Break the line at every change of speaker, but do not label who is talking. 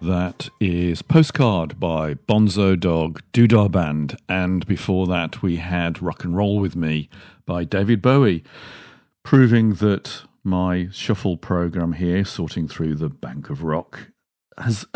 That is Postcard by Bonzo Dog, Doodah Band, and before that we had Rock and Roll With Me by David Bowie, proving that my shuffle program here, sorting through the bank of rock, has